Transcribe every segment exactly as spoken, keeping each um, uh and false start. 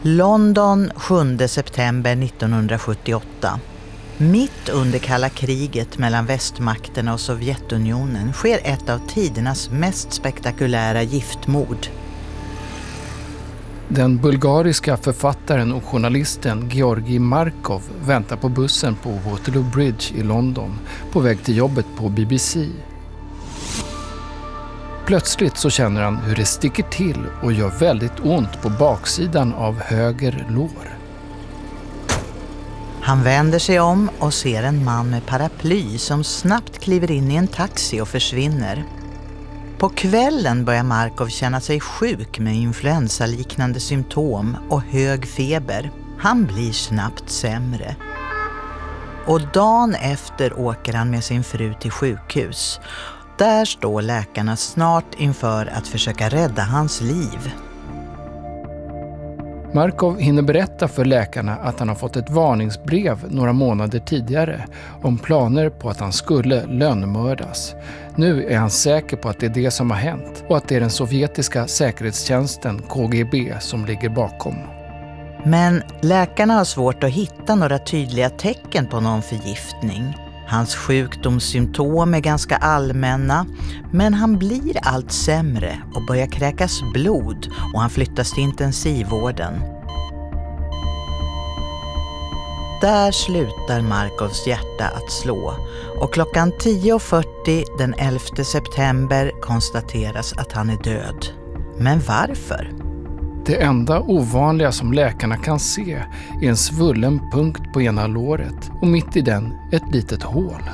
London sjunde september nittonhundrasjuttioåtta. Mitt under kalla kriget mellan västmakterna och Sovjetunionen sker ett av tidernas mest spektakulära giftmord. Den bulgariska författaren och journalisten Georgi Markov väntar på bussen på Waterloo Bridge i London på väg till jobbet på B B C. Plötsligt så känner han hur det sticker till och gör väldigt ont på baksidan av höger lår. Han vänder sig om och ser en man med paraply som snabbt kliver in i en taxi och försvinner. På kvällen börjar Markov känna sig sjuk med influensaliknande symptom och hög feber. Han blir snabbt sämre. Och dagen efter åker han med sin fru till sjukhus. Där står läkarna snart inför att försöka rädda hans liv. Markov hinner berätta för läkarna att han har fått ett varningsbrev några månader tidigare om planer på att han skulle lönnmördas. Nu är han säker på att det är det som har hänt och att det är den sovjetiska säkerhetstjänsten K G B som ligger bakom. Men läkarna har svårt att hitta några tydliga tecken på någon förgiftning. Hans sjukdomssymptom är ganska allmänna, men han blir allt sämre och börjar kräkas blod och han flyttas till intensivvården. Där slutar Markovs hjärta att slå och klockan tio fyrtio den elfte september konstateras att han är död. Men varför? Det enda ovanliga som läkarna kan se är en svullen punkt på ena låret och mitt i den ett litet hål.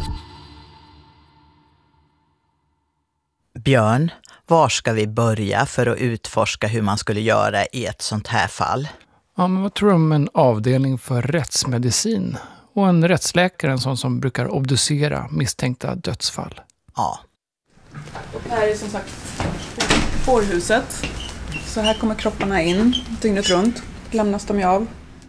Björn, var ska vi börja för att utforska hur man skulle göra i ett sånt här fall? Ja, men vad tror du om en avdelning för rättsmedicin och en rättsläkare, en sån som brukar obducera misstänkta dödsfall? Ja. Det här är som sagt bårhuset. Så här kommer kropparna in dygnet runt. Lämnas de ju av.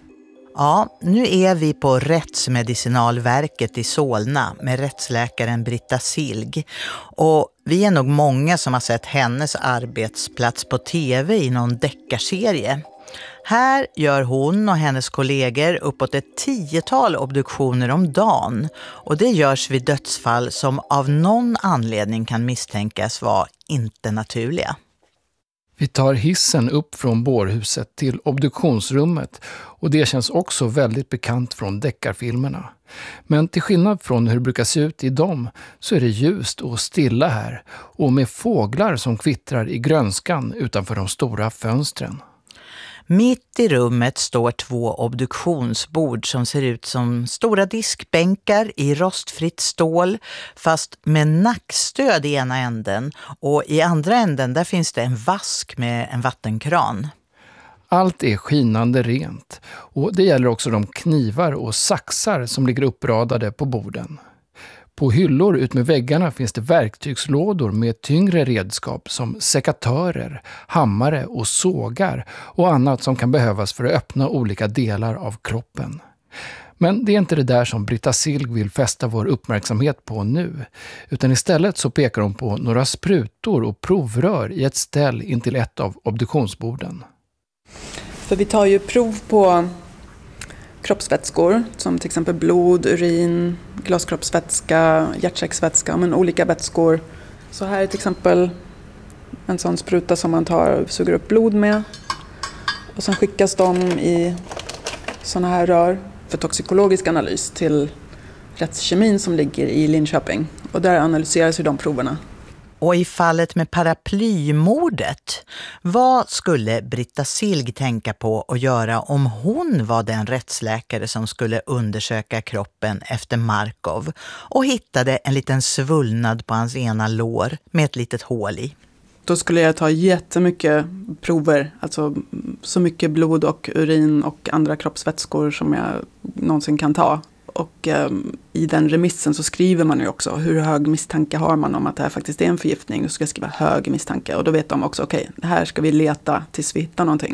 Ja, nu är vi på Rättsmedicinalverket i Solna med rättsläkaren Britta Silg. Och vi är nog många som har sett hennes arbetsplats på tv i någon deckarserie. Här gör hon och hennes kollegor uppåt ett tiotal obduktioner om dagen. Och det görs vid dödsfall som av någon anledning kan misstänkas vara inte naturliga. Vi tar hissen upp från bårhuset till obduktionsrummet och det känns också väldigt bekant från deckarfilmerna. Men till skillnad från hur det brukar se ut i dem så är det ljust och stilla här och med fåglar som kvittrar i grönskan utanför de stora fönstren. Mitt i rummet står två obduktionsbord som ser ut som stora diskbänkar i rostfritt stål fast med nackstöd i ena änden och i andra änden där finns det en vask med en vattenkran. Allt är skinande rent och det gäller också de knivar och saxar som ligger uppradade på borden. På hyllor ut med väggarna finns det verktygslådor med tyngre redskap som sekatörer, hammare och sågar och annat som kan behövas för att öppna olika delar av kroppen. Men det är inte det där som Britta Silg vill fästa vår uppmärksamhet på nu, utan istället så pekar hon på några sprutor och provrör i ett ställ intill ett av obduktionsborden. För vi tar ju prov på kroppsvätskor som till exempel blod, urin, glaskroppsvätska, hjärtsäcksvätska, men olika vätskor. Så här är till exempel en sån spruta som man tar och suger upp blod med. Och sen skickas de i såna här rör för toxikologisk analys till rättskemin som ligger i Linköping. Och där analyseras ju de proverna. Och i fallet med paraplymordet, vad skulle Britta Silg tänka på att göra om hon var den rättsläkare som skulle undersöka kroppen efter Markov och hittade en liten svullnad på hans ena lår med ett litet hål i? Då skulle jag ta jättemycket prover, alltså så mycket blod och urin och andra kroppsvätskor som jag någonsin kan ta. Och eh, i den remissen så skriver man ju också hur hög misstanke har man om att det här faktiskt är en förgiftning. Då ska jag skriva hög misstanke och då vet de också okej, okay, här ska vi leta tills vi hittar någonting.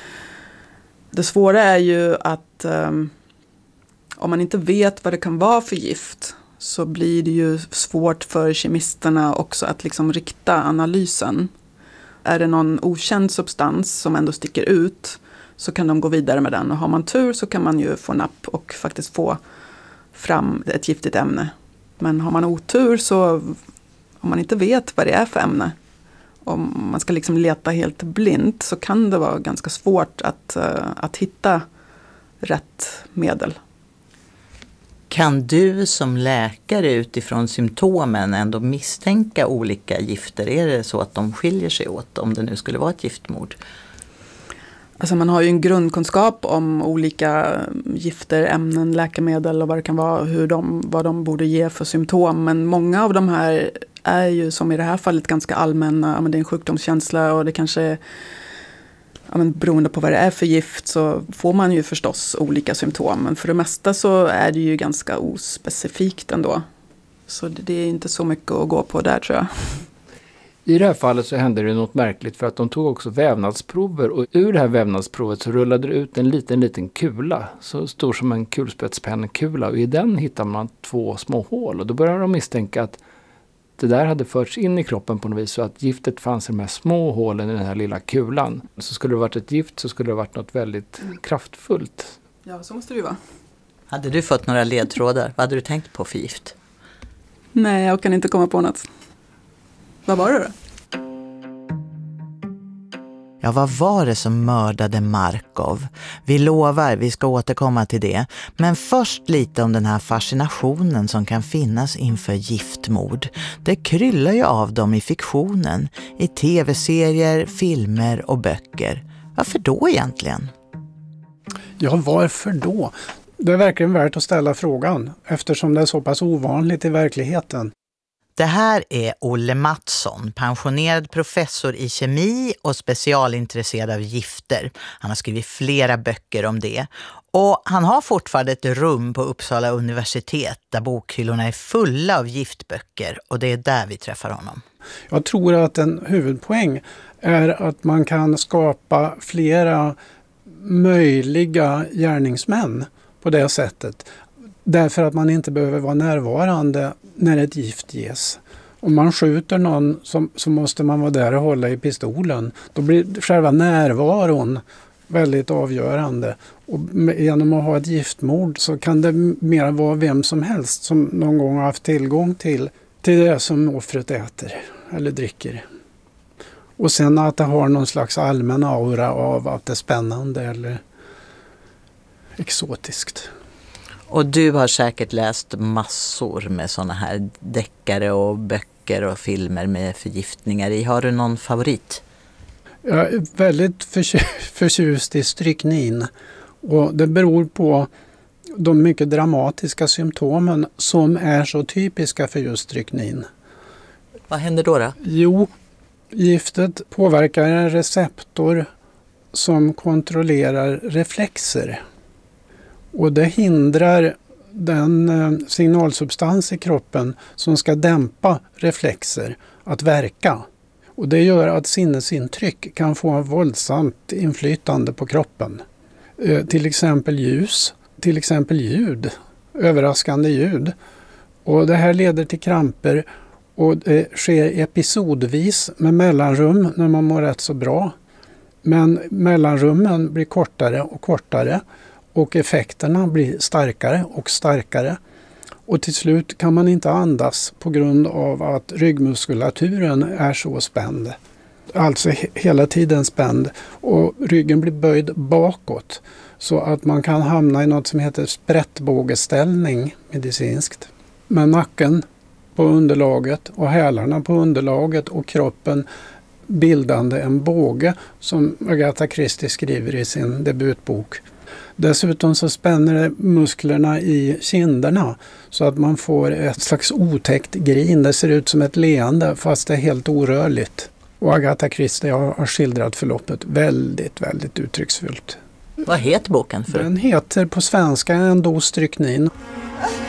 Det svåra är ju att eh, om man inte vet vad det kan vara för gift så blir det ju svårt för kemisterna också att liksom rikta analysen. Är det någon okänd substans som ändå sticker ut så kan de gå vidare med den. Och har man tur så kan man ju få napp och faktiskt få fram ett giftigt ämne. Men har man otur så, om man inte vet vad det är för ämne, om man ska liksom leta helt blint, så kan det vara ganska svårt att, att hitta rätt medel. Kan du som läkare utifrån symptomen ändå misstänka olika gifter? Är det så att de skiljer sig åt om det nu skulle vara ett giftmord? Alltså man har ju en grundkunskap om olika gifter, ämnen, läkemedel och vad det kan vara, hur de, vad de borde ge för symptom. Men många av de här är ju som i det här fallet ganska allmänna. Ja, men det är en sjukdomskänsla och det kanske är, ja, men beroende på vad det är för gift så får man ju förstås olika symptom. Men för det mesta så är det ju ganska ospecifikt ändå. Så det, det är inte så mycket att gå på där, tror jag. I det här fallet så hände det något märkligt, för att de tog också vävnadsprover, och ur det här vävnadsprovet så rullade det ut en liten liten kula, så stor som en kulspetspennekula, och i den hittar man två små hål, och då började de misstänka att det där hade förts in i kroppen på något vis, så att giftet fanns i de här små hålen i den här lilla kulan. Så skulle det varit ett gift så skulle det varit något väldigt kraftfullt. Ja, så måste det ju vara. Hade du fått några ledtrådar? Vad hade du tänkt på för gift? Nej, jag kan inte komma på något. Vad var det då? Ja, vad var det som mördade Markov? Vi lovar, vi ska återkomma till det. Men först lite om den här fascinationen som kan finnas inför giftmord. Det kryllar ju av dem i fiktionen, i tv-serier, filmer och böcker. Varför då egentligen? Ja, varför då? Det är verkligen värt att ställa frågan, eftersom det är så pass ovanligt i verkligheten. Det här är Olle Mattsson, pensionerad professor i kemi och specialintresserad av gifter. Han har skrivit flera böcker om det. Och han har fortfarande ett rum på Uppsala universitet där bokhyllorna är fulla av giftböcker. Och det är där vi träffar honom. Jag tror att en huvudpoäng är att man kan skapa flera möjliga gärningsmän på det sättet. Därför att man inte behöver vara närvarande när ett gift ges. Om man skjuter någon så, så måste man vara där och hålla i pistolen. Då blir själva närvaron väldigt avgörande. Och genom att ha ett giftmord så kan det mer vara vem som helst som någon gång har haft tillgång till, till det som offret äter eller dricker. Och sen att det har någon slags allmän aura av att det är spännande eller exotiskt. Och du har säkert läst massor med såna här deckare och böcker och filmer med förgiftningar i. Har du någon favorit? Jag är väldigt förtjust i stryknin. Och det beror på de mycket dramatiska symptomen som är så typiska för just stryknin. Vad händer då då? Jo, giftet påverkar en receptor som kontrollerar reflexer. Och det hindrar den signalsubstans i kroppen som ska dämpa reflexer att verka. Och det gör att sinnesintryck kan få en våldsamt inflytande på kroppen. Eh, till exempel ljus, till exempel ljud, överraskande ljud. Och det här leder till kramper och det sker episodvis med mellanrum när man mår rätt så bra. Men mellanrummen blir kortare och kortare. Och effekterna blir starkare och starkare. Och till slut kan man inte andas på grund av att ryggmuskulaturen är så spänd. Alltså hela tiden spänd. Och ryggen blir böjd bakåt. Så att man kan hamna i något som heter sprättbågeställning medicinskt. Med nacken på underlaget och hälarna på underlaget och kroppen bildande en båge som Agatha Christie skriver i sin debutbok. Dessutom så spänner det musklerna i kinderna så att man får ett slags otäckt grin. Det ser ut som ett leende fast det är helt orörligt. Och Agatha Christie har skildrat förloppet väldigt, väldigt uttrycksfullt. Vad heter boken för? Den heter på svenska En dos stryknin.